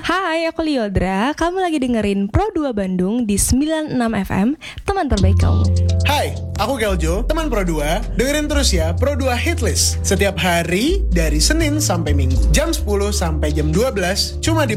Hai, aku Liodra. Kamu lagi dengerin Pro 2 Bandung di 96 FM, teman terbaik kamu. Hai, aku Keljo, teman Pro 2. Dengerin terus ya Pro 2 Hitlist setiap hari dari Senin sampai Minggu. Jam 10 sampai jam 12 cuma di